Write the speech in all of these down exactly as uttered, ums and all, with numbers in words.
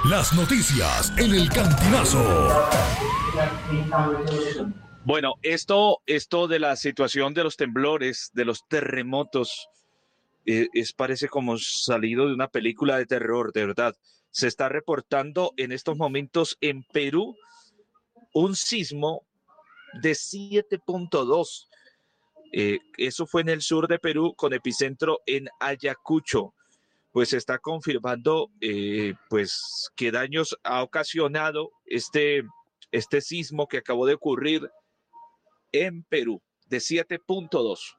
Las noticias en el Cantinazo. Bueno, esto, esto de la situación de los temblores, de los terremotos, eh, es parece como salido de una película de terror, de verdad. Se está reportando en estos momentos en Perú un sismo de siete punto dos. Eh, eso fue en el sur de Perú con epicentro en Ayacucho. Pues se está confirmando eh, pues que daños ha ocasionado este, este sismo que acabó de ocurrir en Perú de siete punto dos.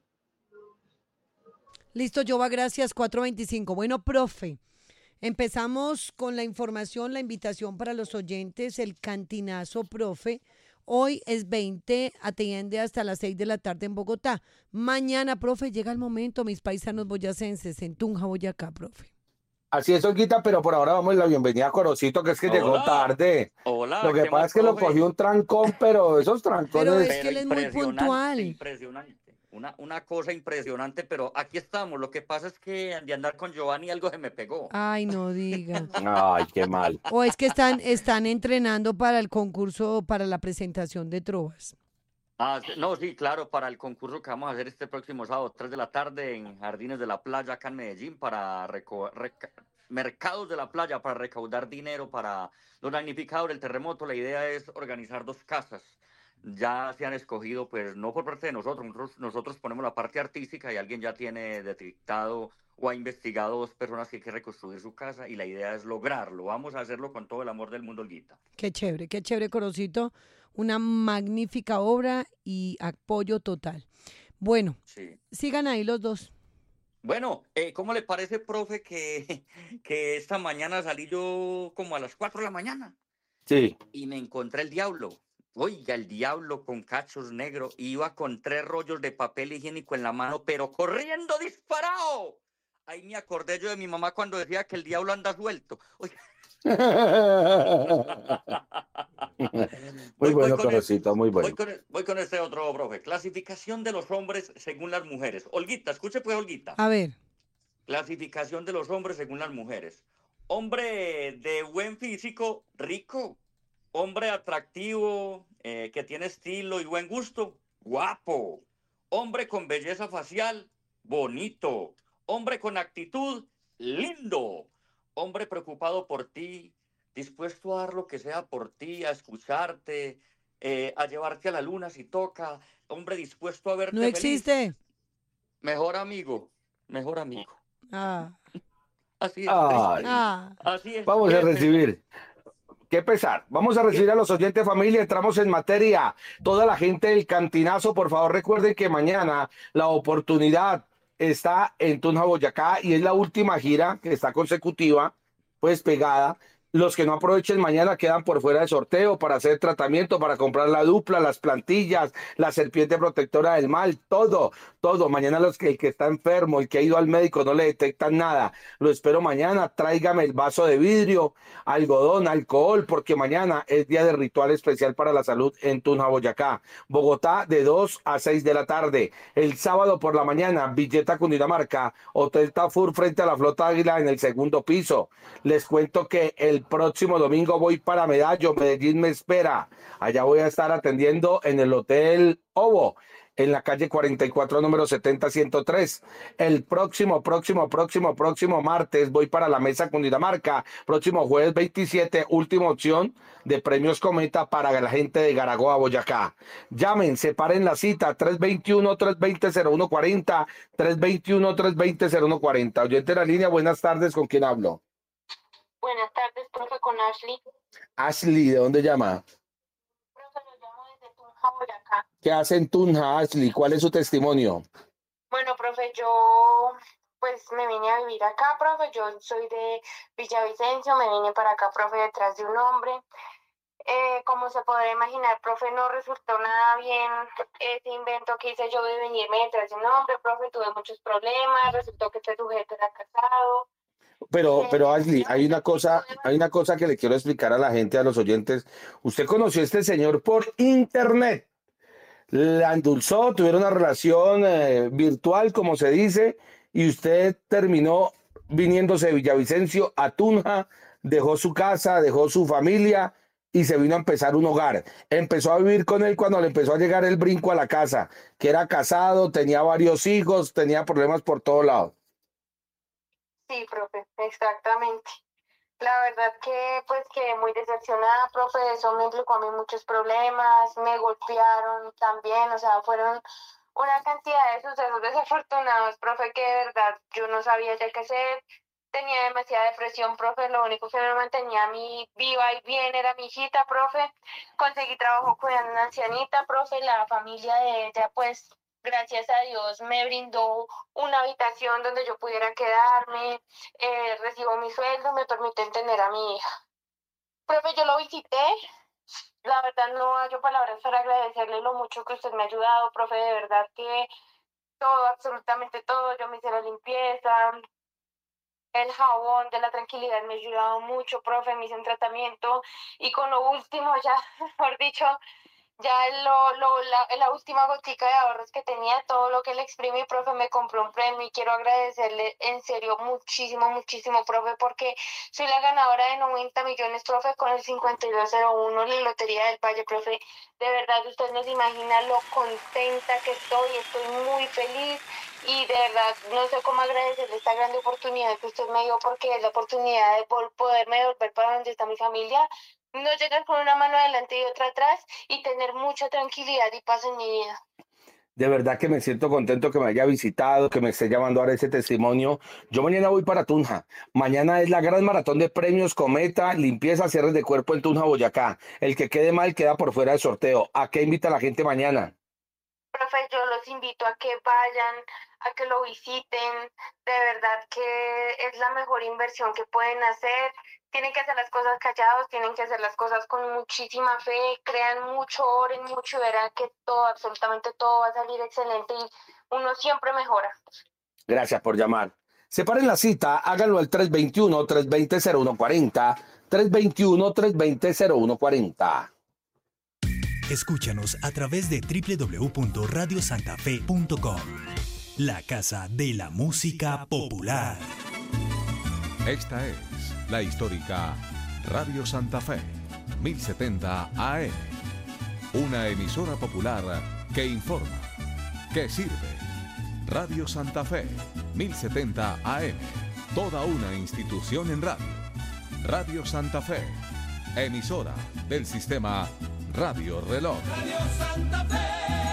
Listo, Jova, gracias. cuatro veinticinco. Bueno, profe, empezamos con la información, la invitación para los oyentes, el cantinazo, profe. Hoy es veinte, atiende hasta las seis de la tarde en Bogotá. Mañana, profe, llega el momento, mis paisanos boyacenses, en Tunja, Boyacá, profe. Así es, Olguita, pero por ahora vamos la bienvenida a Corocito, que es que Hola, llegó tarde. hola, Lo que ¿qué pasa más, es que lo profe? cogió un trancón, pero esos Pero trancones... es que él es muy impresionante, puntual. impresionante. Una, una cosa impresionante, pero aquí estamos. Lo que pasa es que de andar con Giovanni algo se me pegó. Ay, no diga. Ay, qué mal. O es que están, están entrenando para el concurso, para la presentación de trovas. Ah, sí, no, sí, claro, para el concurso que vamos a hacer este próximo sábado, tres de la tarde, en Jardines de la Playa, acá en Medellín, para reco- reca- mercados de la playa, para recaudar dinero para los damnificados del terremoto. La idea es organizar dos casas. Ya se han escogido, pues no por parte de nosotros, nosotros, nosotros ponemos la parte artística y alguien ya tiene detectado o ha investigado dos personas que hay que reconstruir su casa y la idea es lograrlo. Vamos a hacerlo con todo el amor del mundo, Olguita. Qué chévere, qué chévere, Corocito. Una magnífica obra y apoyo total. Bueno, Sí. sigan ahí los dos. Bueno, eh, ¿cómo le parece, profe, que, que esta mañana salí yo como a las cuatro de la mañana Sí. y me encontré el diablo? Oiga, el diablo con cachos negros, iba con tres rollos de papel higiénico en la mano, pero corriendo disparado. Ahí me acordé yo de mi mamá cuando decía que el diablo anda suelto. Oiga, Muy voy, voy bueno, con el- Corocito, muy voy bueno. con el- voy con este otro, profe. Clasificación de los hombres según las mujeres. Olguita, escuche pues, Olguita. A ver, Clasificación de los hombres según las mujeres. Hombre de buen físico, rico. Hombre atractivo, eh, que tiene estilo y buen gusto, guapo. Hombre con belleza facial, bonito. Hombre con actitud, lindo. Hombre preocupado por ti, dispuesto a dar lo que sea por ti, a escucharte, eh, a llevarte a la luna si toca. Hombre dispuesto a verte no feliz. existe. Mejor amigo, mejor amigo. Ah, Así es, Ay, ah. así es. vamos Qué a pesar. recibir. Qué pesar. Vamos a recibir a los oyentes, familia. Entramos en materia. Toda la gente del Cantinazo, por favor, recuerden que mañana la oportunidad está en Tunja, Boyacá, y es la última gira que está consecutiva, pues pegada. Los que no aprovechen mañana quedan por fuera de sorteo para hacer tratamiento, para comprar la dupla, las plantillas, la serpiente protectora del mal, todo, todo. Mañana los que el que está enfermo, el que ha ido al médico, no le detectan nada. Lo espero mañana. Tráigame el vaso de vidrio, algodón, alcohol, porque mañana es día de ritual especial para la salud en Tunja, Boyacá. Bogotá de dos a seis de la tarde. El sábado por la mañana, Villeta, Cundinamarca, Hotel Tafur frente a la Flota Águila en el segundo piso. Les cuento que el próximo domingo voy para Medallo, Medellín me espera. Allá voy a estar atendiendo en el Hotel Ovo, en la calle cuarenta y cuatro, número setenta ciento tres. El próximo, próximo, próximo, próximo martes voy para la Mesa Cundinamarca. Próximo jueves veintisiete, última opción de premios Cometa para la gente de Garagoa, Boyacá. Llamen, separen la cita, tres dos uno, tres dos cero, cero uno cuatro cero, tres dos uno, tres dos cero, cero uno cuatro cero. Oyente de la línea, buenas tardes, ¿con quién hablo? Buenas tardes, profe, con Ashley. Ashley, ¿de dónde llama? Profe, lo llamo desde Tunja, Boyacá. ¿Qué hace en Tunja, Ashley? ¿Cuál es su testimonio? Bueno, profe, yo pues me vine a vivir acá, profe. Yo soy de Villavicencio, me vine para acá, profe, detrás de un hombre. Eh, como se podrá imaginar, profe, no resultó nada bien ese invento que hice yo de venirme detrás de un hombre, profe. Tuve muchos problemas, resultó que este sujeto era casado. Pero, pero Ashley, hay una cosa, hay una cosa que le quiero explicar a la gente, a los oyentes. Usted conoció a este señor por internet, la endulzó, tuvieron una relación eh, virtual, como se dice, y usted terminó viniéndose de Villavicencio a Tunja dejó su casa, dejó su familia y se vino a empezar un hogar. Empezó a vivir con él cuando le empezó a llegar el brinco a la casa, que era casado, tenía varios hijos, tenía problemas por todos lados. Sí, profe, exactamente. La verdad que pues quedé muy decepcionada, profe, eso me implicó a mí muchos problemas, me golpearon también, o sea, fueron una cantidad de sucesos desafortunados, profe, que de verdad yo no sabía ya qué hacer, tenía demasiada depresión, profe, lo único que me mantenía a mí viva y bien era mi hijita, profe, conseguí trabajo cuidando a una ancianita, profe, la familia de ella pues gracias a Dios me brindó una habitación donde yo pudiera quedarme, eh, recibo mi sueldo, me permiten tener a mi hija. Profe, yo lo visité, la verdad no hallo palabras para agradecerle lo mucho que usted me ha ayudado, profe, de verdad que todo, absolutamente todo, yo me hice la limpieza, el jabón de la tranquilidad me ha ayudado mucho, profe, me hice un tratamiento y con lo último ya, mejor dicho, ya lo, lo, la, la última gotica de ahorros que tenía, todo lo que le exprimí, profe, me compró un premio y quiero agradecerle en serio muchísimo, muchísimo, profe, porque soy la ganadora de noventa millones, profe, con el cincuenta y dos cero uno, la Lotería del Valle, profe. De verdad, usted no se imagina lo contenta que estoy, estoy muy feliz y de verdad no sé cómo agradecerle esta grande oportunidad que usted me dio porque es la oportunidad de poderme devolver para donde está mi familia. No llegar con una mano adelante y otra atrás y tener mucha tranquilidad y paz en mi vida. De verdad que me siento contento que me haya visitado, que me esté llamando ahora ese testimonio. Yo mañana voy para Tunja. Mañana es la gran maratón de premios Cometa, limpieza, cierres de cuerpo en Tunja, Boyacá. El que quede mal queda por fuera del sorteo. ¿A qué invita la gente mañana? Profe, yo los invito a que vayan, a que lo visiten. De verdad que es la mejor inversión que pueden hacer. Tienen que hacer las cosas callados, tienen que hacer las cosas con muchísima fe, crean mucho, oren mucho y verán que todo, absolutamente todo va a salir excelente y uno siempre mejora. Gracias por llamar. Separen la cita, háganlo al tres dos uno, tres dos cero, cero uno cuatro cero, tres dos uno, tres dos cero, cero uno cuatro cero. Escúchanos a través de doble u doble u doble u punto radio santa fe punto com, la casa de la música popular. Esta es la histórica Radio Santa Fe, mil setenta A M, una emisora popular que informa, que sirve. Radio Santa Fe, mil setenta A M, toda una institución en radio. Radio Santa Fe, emisora del sistema Radio Reloj. Radio Santa Fe,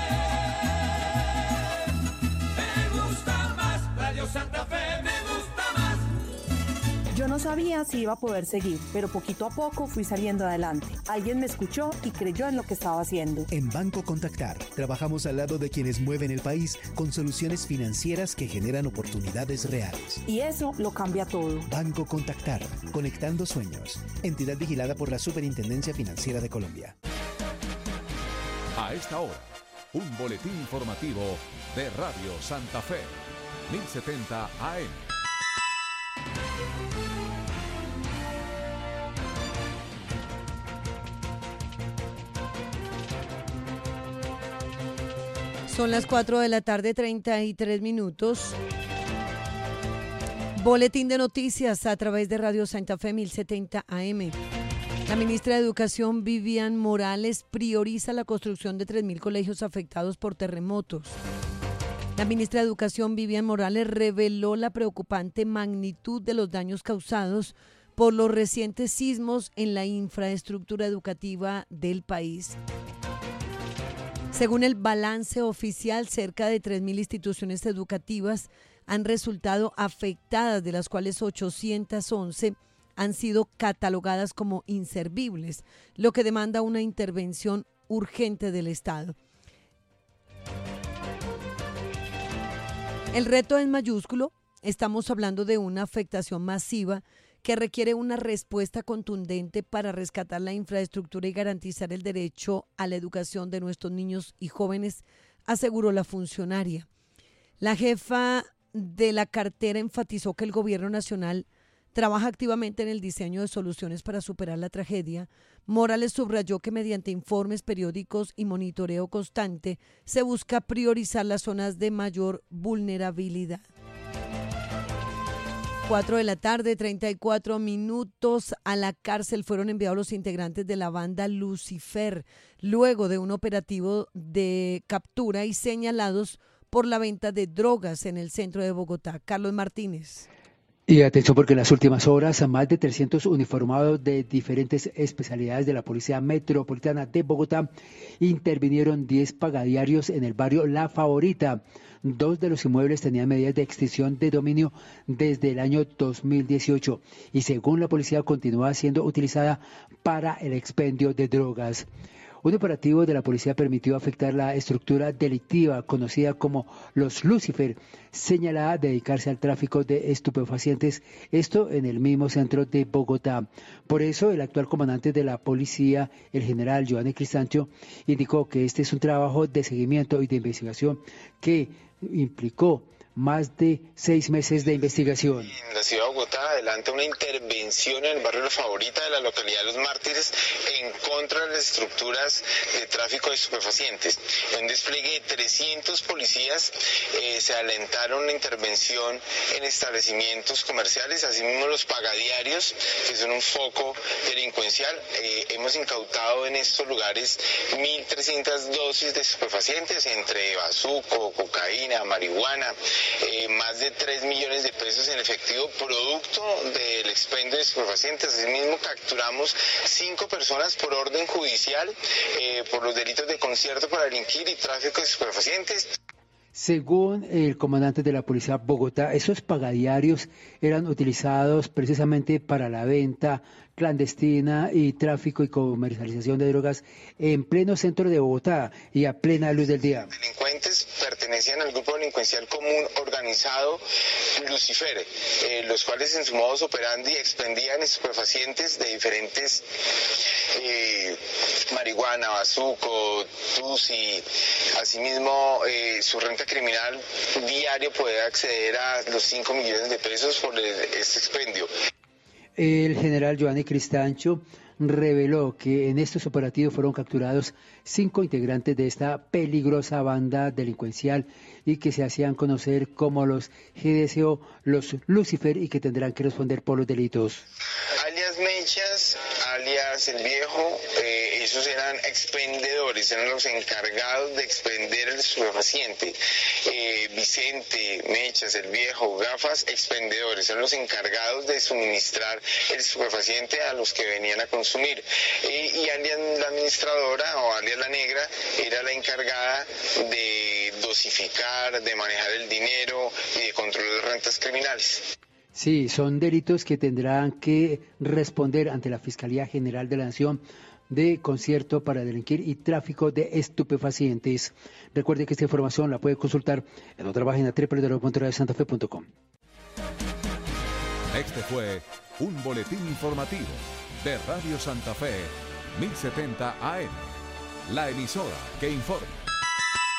me gusta más. Radio Santa Fe, me gusta más. Yo no sabía si iba a poder seguir, pero poquito a poco fui saliendo adelante. Alguien me escuchó y creyó en lo que estaba haciendo. En Banco Contactar, trabajamos al lado de quienes mueven el país con soluciones financieras que generan oportunidades reales. Y eso lo cambia todo. Banco Contactar, conectando sueños. Entidad vigilada por la Superintendencia Financiera de Colombia. A esta hora, un boletín informativo de Radio Santa Fe, mil setenta A M. Son las cuatro de la tarde, treinta y tres minutos. Boletín de noticias a través de Radio Santa Fe mil setenta A M. La ministra de Educación, Vivian Morales, prioriza la construcción de tres mil colegios afectados por terremotos. La ministra de Educación, Vivian Morales, reveló la preocupante magnitud de los daños causados por los recientes sismos en la infraestructura educativa del país. Según el balance oficial, cerca de tres mil instituciones educativas han resultado afectadas, de las cuales ochocientas once han sido catalogadas como inservibles, lo que demanda una intervención urgente del Estado. El reto es mayúsculo. Estamos hablando de una afectación masiva que requiere una respuesta contundente para rescatar la infraestructura y garantizar el derecho a la educación de nuestros niños y jóvenes, aseguró la funcionaria. La jefa de la cartera enfatizó que el gobierno nacional trabaja activamente en el diseño de soluciones para superar la tragedia. Morales subrayó que mediante informes periódicos y monitoreo constante se busca priorizar las zonas de mayor vulnerabilidad. cuatro de la tarde, treinta y cuatro minutos. A la cárcel fueron enviados los integrantes de la banda Lucifer, luego de un operativo de captura y señalados por la venta de drogas en el centro de Bogotá. Carlos Martínez. Y atención porque en las últimas horas más de trescientos uniformados de diferentes especialidades de la Policía Metropolitana de Bogotá intervinieron diez pagadiarios en el barrio La Favorita. Dos de los inmuebles tenían medidas de extinción de dominio desde el año dos mil dieciocho y según la policía continúa siendo utilizada para el expendio de drogas. Un operativo de la policía permitió afectar la estructura delictiva conocida como los Lucifer, señalada dedicarse al tráfico de estupefacientes, esto en el mismo centro de Bogotá. Por eso, el actual comandante de la policía, el general Giovanni Cristancho, indicó que este es un trabajo de seguimiento y de investigación que implicó más de seis meses de investigación. En la ciudad de Bogotá adelanta una intervención en el barrio La Favorita de la localidad de Los Mártires en contra de las estructuras de tráfico de estupefacientes. En un despliegue de trescientos policías eh, se alentaron la intervención en establecimientos comerciales, asimismo los pagadiarios, que son un foco delincuencial. Eh, hemos incautado en estos lugares mil trescientas dosis de estupefacientes entre bazuco, cocaína, marihuana. Eh, más de tres millones de pesos en efectivo producto del expendio de estupefacientes. Asimismo capturamos cinco personas por orden judicial eh, por los delitos de concierto para delinquir y tráfico de estupefacientes. Según el comandante de la Policía Bogotá, esos pagadiarios eran utilizados precisamente para la venta clandestina y tráfico y comercialización de drogas en pleno centro de Bogotá y a plena luz del día. Delincuentes pertenecían al grupo delincuencial común organizado Lucifer, eh, los cuales en su modus operandi expendían estupefacientes de diferentes eh, marihuana, bazuco, tusi. Asimismo, eh, su renta criminal diario puede acceder a los cinco millones de pesos por el, este expendio. El general Giovanni Cristancho reveló que en estos operativos fueron capturados cinco integrantes de esta peligrosa banda delincuencial y que se hacían conocer como los G D S O, los Lucifer, y que tendrán que responder por los delitos. Alias Mechas, alias El Viejo, eh, esos eran expendedores, eran los encargados de expender el estupefaciente. Eh, Vicente, Mechas, El Viejo, Gafas, expendedores, eran los encargados de suministrar el estupefaciente a los que venían a consumir. Eh, y alias la administradora o alias La Negra era la encargada de dosificar, de manejar el dinero y de controlar rentas criminales. Sí, son delitos que tendrán que responder ante la Fiscalía General de la Nación de concierto para delinquir y tráfico de estupefacientes. Recuerde que esta información la puede consultar en otra página doble u doble u doble u punto radio santa fe punto com. Este fue un boletín informativo de Radio Santa Fe, mil setenta A M, la emisora que informa.